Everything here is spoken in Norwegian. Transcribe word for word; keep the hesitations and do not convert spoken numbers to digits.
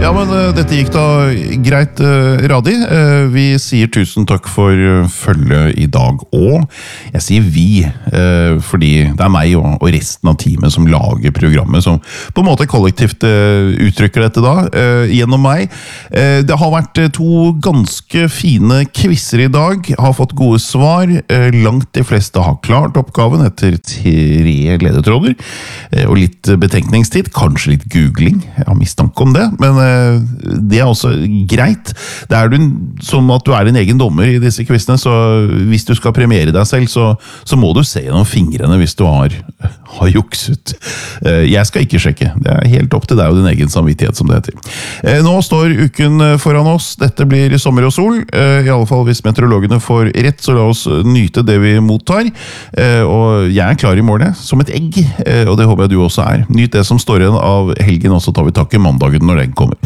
Ja, men uh, dette gikk da greit, uh, Radi. Uh, vi sier tusen takk for uh, følget i dag, og jeg sier vi, uh, fordi det er meg og, og resten av teamet som lager programmet, som på en måte kollektivt uh, uttrykker dette da, uh, gjennom meg. Uh, det har vært uh, to ganske fine quizzer i dag, har fått gode svar, uh, langt de fleste har klart oppgaven etter tre ledetråder, uh, og litt betenkningstid, kanskje litt googling, jeg har mistanke om det, men det er også greit. Det er du, som at du er en egen dommer i disse quizene, så hvis du skal premiere deg selv, så, så må du se gjennom fingrene hvis du har, har jukset. Jeg skal ikke sjekke. Det er helt opp til deg og din egen samvittighet, som det heter. Nå står uken foran oss. Dette blir sommer og sol. I alle fall hvis meteorologene får rett, så la oss nyte det vi mottar. Og jeg er klar i målet, som et egg, og det håper jeg du også er. Nyt det som står igjen av helgen, og så tar vi tak i mandagen når den kommer.